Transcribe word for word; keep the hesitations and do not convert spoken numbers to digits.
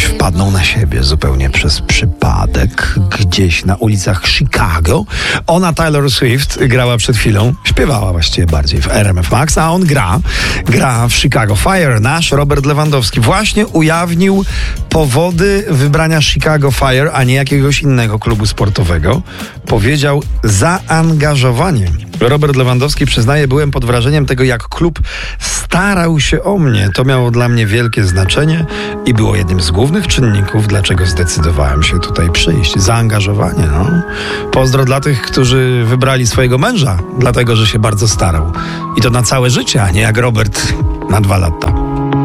wpadną na siebie zupełnie przez przypadek gdzieś na ulicach Chicago. Ona, Taylor Swift, grała przed chwilą, śpiewała właściwie bardziej w R M F Max, a on gra, gra w Chicago Fire. Nasz Robert Lewandowski właśnie ujawnił powody wybrania Chicago Fire, a nie jakiegoś innego klubu sportowego. Powiedział zaangażowanie. Robert Lewandowski przyznaje, byłem pod wrażeniem tego, jak klub starał się o mnie. To miało dla mnie wielkie znaczenie i było jednym z głównych czynników, dlaczego zdecydowałem się tutaj przyjść. Zaangażowanie, no. Pozdro dla tych, którzy wybrali swojego męża, dlatego, że się bardzo starał. I to na całe życie, a nie jak Robert na dwa lata.